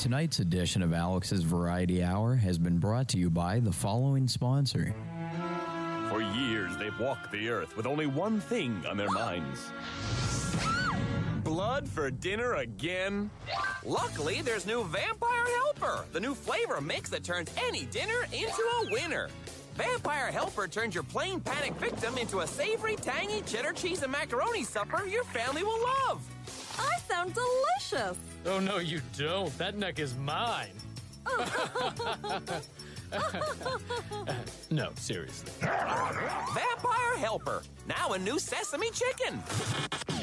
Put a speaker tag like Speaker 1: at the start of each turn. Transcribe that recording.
Speaker 1: Tonight's edition of Alex's Variety Hour has been brought to you by the following sponsor.
Speaker 2: For years, they've walked the earth with only one thing on their minds. Blood for dinner again?
Speaker 3: Luckily, there's new Vampire Helper, the new flavor mix that turns any dinner into a winner. Vampire Helper turns your plain panic victim into a savory, tangy cheddar cheese and macaroni supper your family will love.
Speaker 4: I sound delicious.
Speaker 5: Oh, no, you don't. That neck is mine. No, seriously.
Speaker 3: Vampire Helper, now a new sesame chicken.